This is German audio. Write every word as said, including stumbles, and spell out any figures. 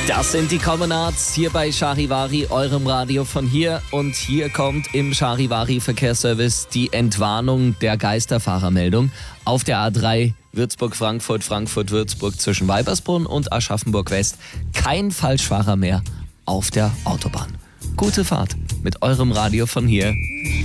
Das sind die Commonards hier bei Charivari, eurem Radio von hier. Und hier kommt im Charivari Verkehrsservice die Entwarnung der Geisterfahrermeldung auf der A drei Würzburg-Frankfurt, Frankfurt-Würzburg zwischen Weibersbrunn und Aschaffenburg-West. Kein Falschfahrer mehr auf der Autobahn. Gute Fahrt mit eurem Radio von hier.